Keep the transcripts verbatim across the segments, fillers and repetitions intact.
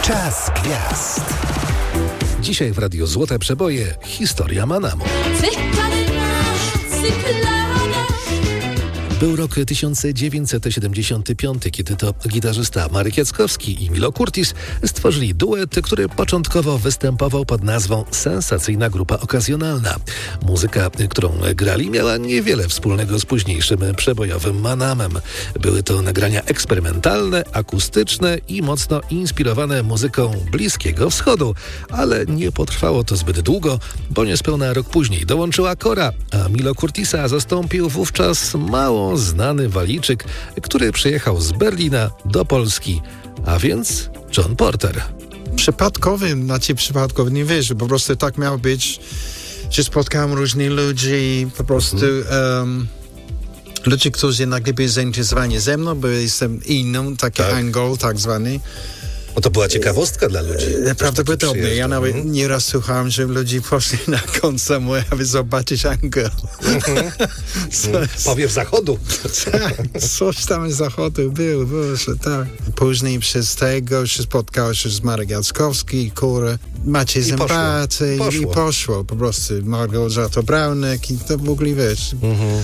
Czas gwiazd. Dzisiaj w Radiu Złote Przeboje historia Manamu. Był rok tysiąc dziewięćset siedemdziesiąty piąty, kiedy to gitarzysta Marek Jackowski i Milo Curtis stworzyli duet, który początkowo występował pod nazwą Sensacyjna Grupa Okazjonalna. Muzyka, którą grali, miała niewiele wspólnego z późniejszym przebojowym Manamem. Były to nagrania eksperymentalne, akustyczne i mocno inspirowane muzyką Bliskiego Wschodu, ale nie potrwało to zbyt długo, bo niespełna rok później dołączyła Kora, a Milo Curtisa zastąpił wówczas mało znany Walijczyk, który przyjechał z Berlina do Polski, a więc John Porter. Przypadkowy, znaczy przypadkowy, nie wierzę, po prostu tak miało być, że spotkałem różnych ludzi, po prostu mhm. um, ludzi, którzy nagle byli zainteresowani ze mną, bo jestem inną, taki tak. Angol tak zwany. Bo to była ciekawostka dla ludzi. Prawdopodobnie. Ja nawet mm. nieraz słuchałem, że ludzie poszli na koncert mój, aby zobaczyć Angel. Mm-hmm. mm. Powiew zachodu. Tak, coś tam z zachodu był, Boże, tak. Później przez tego się spotkał się z Marek Jackowski, Kura, Maciej Zębaty i, i poszło po prostu. Małgorzata Braunek i to w ogóle wiesz. Mm-hmm.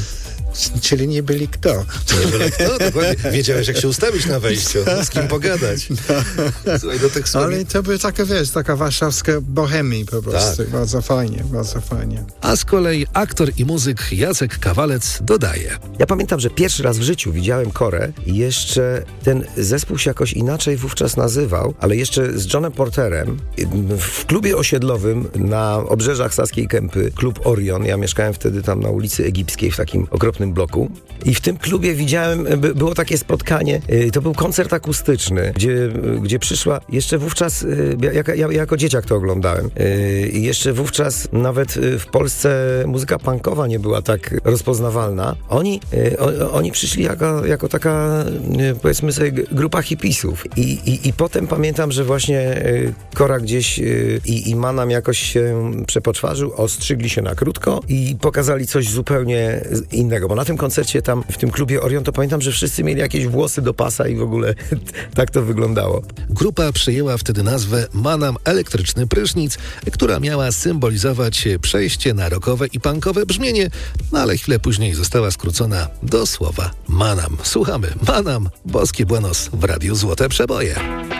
Czyli nie byli kto. Nie byli kto? Dokładnie. Wiedziałeś, jak się ustawić na wejściu, z kim pogadać. No. Słuchaj, do tych Ale to była taka, wiesz, taka warszawska bohemia po prostu. Tak. Bardzo fajnie, bardzo fajnie. A z kolei aktor i muzyk Jacek Kawalec dodaje. Ja pamiętam, że pierwszy raz w życiu widziałem Korę i jeszcze ten zespół się jakoś inaczej wówczas nazywał, ale jeszcze z Johnem Porterem w klubie osiedlowym na obrzeżach Saskiej Kępy, klub Orion. Ja mieszkałem wtedy tam na ulicy Egipskiej w takim okropnym bloku. I w tym klubie widziałem, by, było takie spotkanie, y, to był koncert akustyczny, gdzie, y, gdzie przyszła, jeszcze wówczas, y, ja, ja jako dzieciak to oglądałem, y, i jeszcze wówczas nawet y, w Polsce muzyka punkowa nie była tak rozpoznawalna. Oni, y, o, oni przyszli jako, jako taka, y, powiedzmy sobie, grupa hipisów. I, i, i potem pamiętam, że właśnie y, Kora gdzieś y, i, i Manam jakoś się przepoczwarzył, ostrzygli się na krótko i pokazali coś zupełnie innego, bo na tym koncercie tam, w tym klubie Orion, to pamiętam, że wszyscy mieli jakieś włosy do pasa i w ogóle tak to wyglądało. Grupa przyjęła wtedy nazwę Manam Elektryczny Prysznic, która miała symbolizować przejście na rockowe i punkowe brzmienie, no ale chwilę później została skrócona do słowa Manam. Słuchamy Manam, Boskie Buenos w Radiu Złote Przeboje.